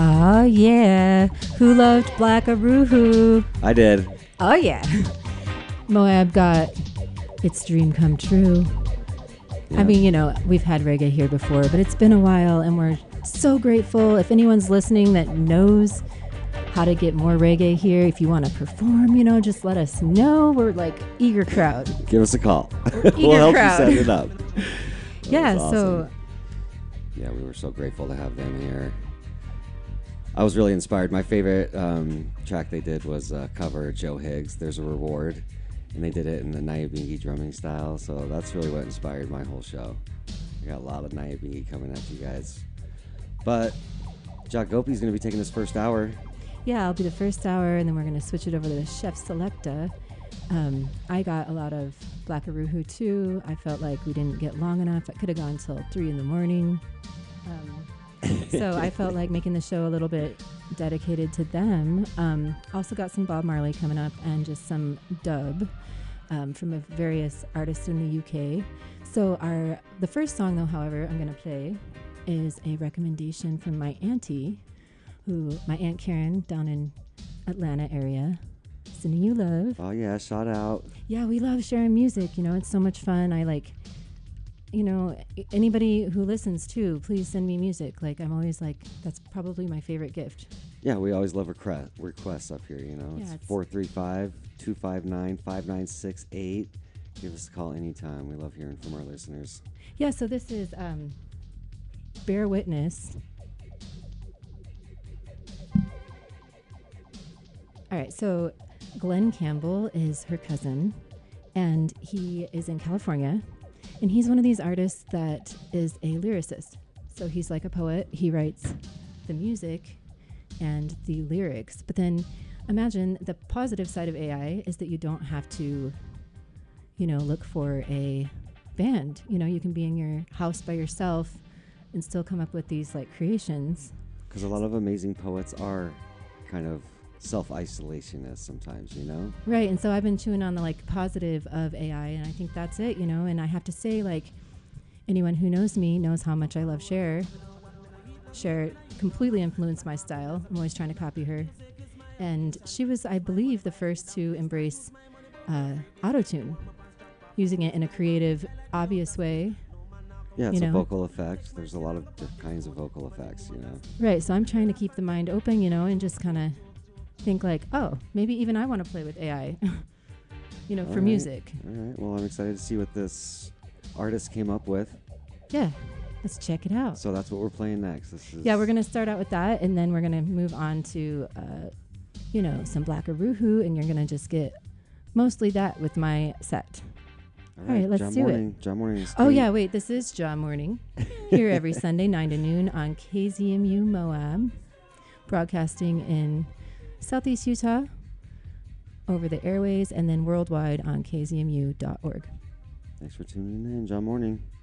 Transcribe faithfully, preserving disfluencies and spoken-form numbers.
Oh, yeah. Who loved Blackaroo? I did. Oh, yeah. Moab got its dream come true. Yeah. I mean, you know, we've had reggae here before, but it's been a while, and we're so grateful. If anyone's listening that knows how to get more reggae here, if you want to perform, you know, just let us know. We're like eager crowd. Give us a call. Eager we'll help crowd. you set it up. That Yeah, was so awesome. Yeah, we were so grateful to have them here. I was really inspired. My favorite um, track they did was a cover of Joe Higgs, There's a Reward. And they did it in the Nyabingi drumming style. So that's really what inspired my whole show. I got a lot of Nyabingi coming at you guys. But Jock Gopi's going to be taking his first hour. yeah, I'll be the first hour, and then we're going to switch it over to the Chef Selecta. Um, I got a lot of Blackaroo too. I felt like we didn't get long enough. I could have gone till three in the morning. Um, so I felt like making the show a little bit dedicated to them. Um, also got some Bob Marley coming up and just some dub um, from a various artists in the U K. So our the first song, though, however, I'm going to play is a recommendation from my auntie, who my Aunt Karen down in Atlanta area. Sending you love. Oh, yeah, shout out. Yeah, we love sharing music. You know, it's so much fun. I like, you know, anybody who listens too, please send me music. Like, I'm always like, that's probably my favorite gift. Yeah, we always love request, requests up here, you know. Yeah, it's it's- four three five, two five nine, five nine six eight. Give us a call anytime. We love hearing from our listeners. Yeah, so this is um, Bear Witness. All right, so Glenn Campbell is her cousin, and he is in California, and he's one of these artists that is a lyricist. So he's like a poet. He writes the music and the lyrics. But then imagine the positive side of A I is that you don't have to, you know, look for a band. You know, you can be in your house by yourself and still come up with these like creations. Because a lot of amazing poets are kind of self-isolationist sometimes, you know? Right, and so I've been chewing on the like positive of A I, and I think that's it, you know. And I have to say, like, anyone who knows me knows how much I love Cher. Cher completely influenced my style. I'm always trying to copy her, and she was, I believe, the first to embrace uh, autotune, using it in a creative, obvious way. Yeah, it's You a know? vocal effect. There's a lot of different kinds of vocal effects, you know? Right, so I'm trying to keep the mind open, you know, and just kind of think like, oh, maybe even I want to play with A I, you know, All for right. music. All right, well, I'm excited to see what this artist came up with. Yeah, let's check it out. So that's what we're playing next. This is Yeah, we're going to start out with that, and then we're going to move on to, uh, you know, some Blackaroo, and you're going to just get mostly that with my set. All right, let's John do it. Morning. John Morning is Oh, great. yeah, wait, this is Jaw Morning, here every Sunday, nine to noon on K Z M U Moab, broadcasting in Southeast Utah over the airways, and then worldwide on K Z M U dot org. Thanks for tuning in, John Morning.